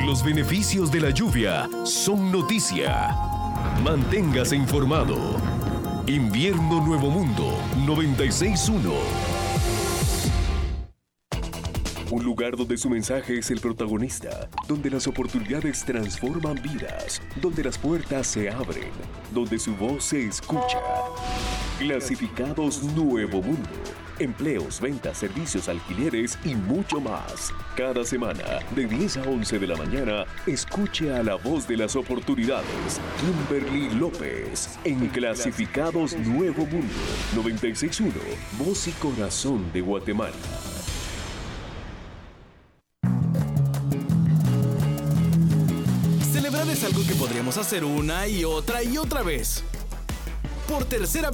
Los beneficios de la lluvia son noticia. Manténgase informado. Invierno Nuevo Mundo 96.1. Un lugar donde su mensaje es el protagonista, donde las oportunidades transforman vidas, donde las puertas se abren, donde su voz se escucha. Clasificados Nuevo Mundo. Empleos, ventas, servicios, alquileres y mucho más. Cada semana, de 10 a 11 de la mañana, escuche a la voz de las oportunidades. Kimberly López, en Clasificados Nuevo Mundo 96.1, voz y corazón de Guatemala. Celebrar es algo que podríamos hacer una y otra vez. Por tercera